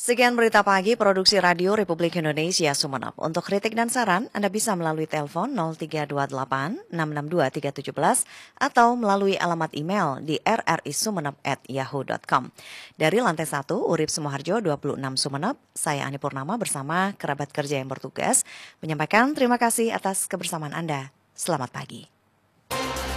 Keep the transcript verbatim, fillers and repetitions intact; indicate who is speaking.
Speaker 1: Sekian berita pagi produksi Radio Republik Indonesia Sumeneb. Untuk kritik dan saran, Anda bisa melalui telepon nol tiga dua delapan enam enam dua tiga satu tujuh atau melalui alamat email di r r i sumeneb at yahoo dot com. Dari lantai satu, Urip Sumoharjo dua puluh enam Sumeneb, saya Ani Purnama bersama kerabat kerja yang bertugas menyampaikan terima kasih atas kebersamaan Anda. Selamat pagi.